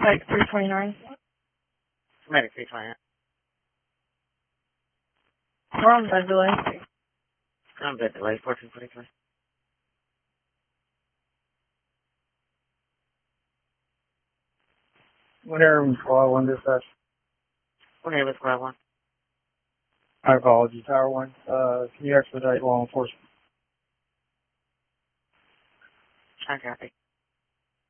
Like 329. Medic 329. We're on bed delay. I'm bed delay, 1443. Whenever we squad 1 dispatch. Okay, with squad 1. My apologies, Tower 1. Can you expedite law enforcement? I copy.